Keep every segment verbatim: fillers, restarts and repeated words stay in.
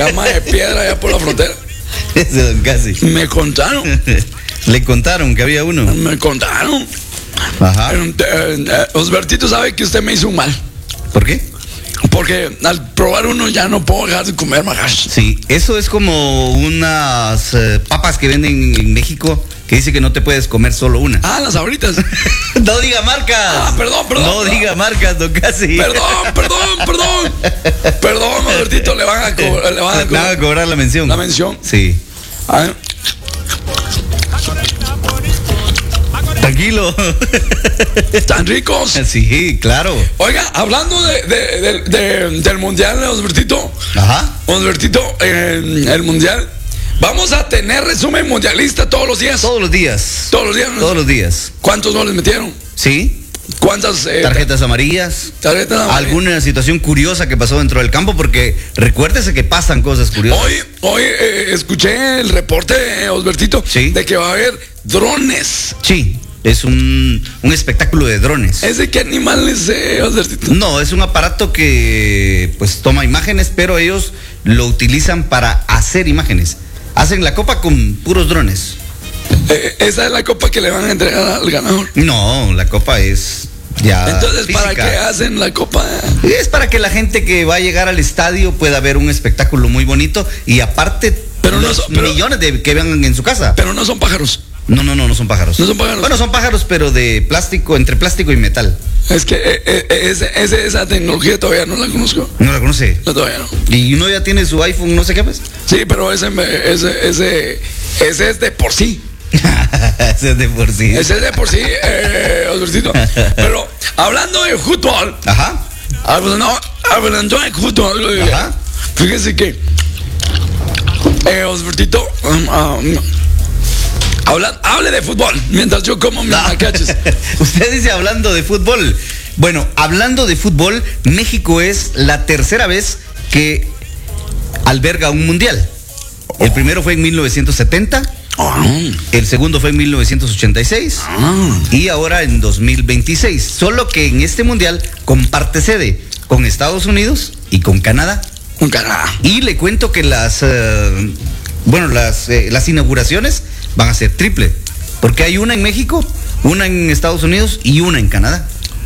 cama de piedra allá por la frontera. Ese don Casi. Me contaron. Le contaron que había uno. Me contaron. Ajá. Eh, eh, eh, Osbertito sabe que usted me hizo un mal. ¿Por qué? Porque al probar uno ya no puedo dejar de comer majash. Sí, eso es como unas eh, papas que venden en México que dice que no te puedes comer solo una. Ah, las abritas. No diga marcas. Ah, perdón, perdón. No perdón. diga marcas, don Casi. Perdón, perdón, perdón. Perdón, Osbertito, le van a cobrar. Le van a Le van cobrar a cobrar la mención. la mención. Sí. A ver. Tranquilo. Están ricos. Sí, claro. Oiga, hablando de, de- de- de- del mundial, Osbertito. Ajá. Osbertito, eh, el mundial. Vamos a tener resumen mundialista todos los días. Todos los días. Todos los días. ¿no? Todos los días. ¿Cuántos goles metieron? Sí. ¿Cuántas eh, Tarjetas amarillas. tarjetas amarillas? Alguna situación curiosa que pasó dentro del campo, porque recuérdese que pasan cosas curiosas. Hoy, hoy eh, escuché el reporte, eh, Osbertito, Sí. de que va a haber drones. Sí, es un, un espectáculo de drones. ¿Ese qué animal es, eh, Osbertito? No, es un aparato que pues toma imágenes, pero ellos lo utilizan para hacer imágenes. Hacen la copa con puros drones. Eh, esa es la copa que le van a entregar al ganador. No, la copa es ya Entonces, ¿para física. qué hacen la copa? Es para que la gente que va a llegar al estadio pueda ver un espectáculo muy bonito y aparte Pero no los son- pero- millones de que vengan en su casa. Pero no son pájaros. No, no, no, no son pájaros. No son pájaros. Bueno, son pájaros, pero de plástico, entre plástico y metal. Es que eh, eh, ese- ese- esa tecnología todavía no la conozco. ¿No la conoce? No, todavía no. Y uno ya tiene su iPhone, no sé qué, pues. Sí, pero ese, me- ese, ese, ese es de por sí. Ese es de por sí. Ese es de por sí, eh, Osbertito. Pero hablando de fútbol, Ajá. hablando, hablando de fútbol, eh, Ajá. fíjese que, eh, Osbertito, um, um, habla, hable de fútbol mientras yo como mis macaches. Usted dice hablando de fútbol. Bueno, hablando de fútbol, México es la tercera vez que alberga un mundial. El primero fue en mil novecientos setenta, Ah, el segundo fue en mil novecientos ochenta y seis ah. y ahora en dos mil veintiséis. Solo que en este mundial comparte sede con Estados Unidos y con Canadá. Un Canadá. Y le cuento que las, eh, bueno, las, eh, las inauguraciones van a ser triple, porque hay una en México, una en Estados Unidos y una en Canadá.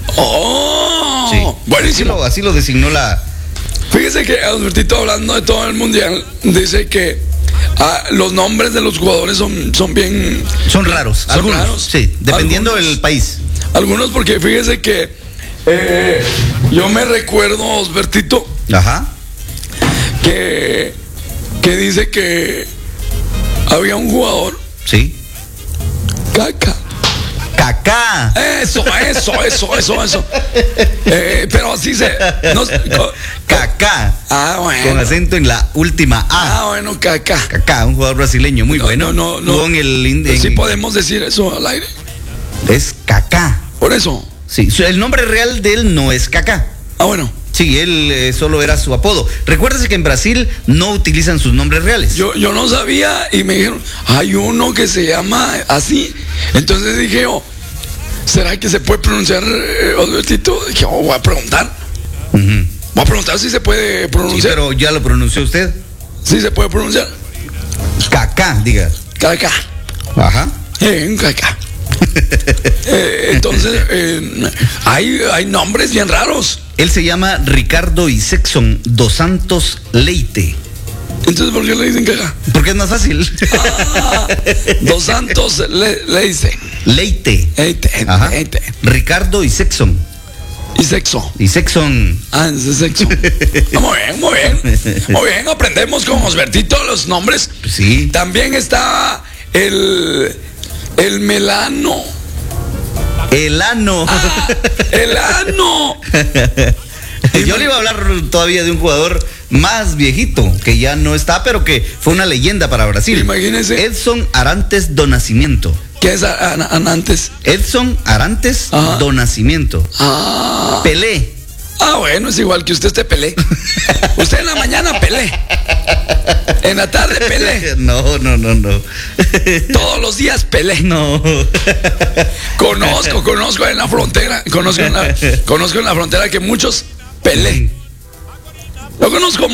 Oh, Sí. Así buenísimo. lo, así lo designó la... Fíjese que Albertito, hablando de todo el mundial, dice que ah, los nombres de los jugadores son, son bien. Son raros, Son algunos. raros. Sí, dependiendo Algunos. del país. Algunos, porque fíjese que eh, yo me recuerdo, Osbertito, Ajá. que, que dice que había un jugador, Sí. Caca. Kaká. Eso, eso, eso, eso, eso. Eh, pero así se. No, co- Kaká. ah, Con bueno. acento en la última A. Ah, bueno, Caca. Kaká, un jugador brasileño muy No, bueno. no, no, no. Jugó en el, en- Sí podemos decir eso al aire. Es Kaká. Por eso. Sí, su- el nombre real de él no es Kaká. Ah, bueno. Sí, él eh, solo era su apodo. Recuérdese que en Brasil no utilizan sus nombres reales. Yo, yo no sabía y me dijeron, hay uno que se llama así. Entonces dije, oh, ¿será que se puede pronunciar, eh, Osbertito? Dije, oh, voy a preguntar. Ujú. Voy a preguntar si se puede Sí, pronunciar. pero ya lo pronunció usted. Si se puede pronunciar. Kaká, diga. Caca. Ajá. Eh, caca. Eh, entonces, eh, hay, hay nombres bien raros. Él se llama Ricardo Isexon dos Santos Leite. Entonces, ¿por qué le dicen caca? Porque es más fácil. Ah, Dos Santos le, le dicen. Leite. Eite, Ajá. eite. Ricardo Isexon. Y sexo. Isexon. Ah, ese es sexo. Ah, muy bien, muy bien. Muy bien, aprendemos con Osbertito los nombres. Sí. También está el, el melano. El ano. Ah, el ano. Yo le iba a hablar todavía de un jugador más viejito, que ya no está, pero que fue una leyenda para Brasil. Imagínese. Edson Arantes do Nascimento. ¿Qué es a- a- antes? Edson Arantes Ajá. do Nascimento. Ah, Pelé. ah, bueno, es igual que usted esté pelé. Usted en la mañana pelé. En la tarde pelé. No, no, no, no. Todos los días pelé. No. Conozco, conozco en la frontera. Conozco en la, conozco en la frontera que muchos pelé. Lo conozco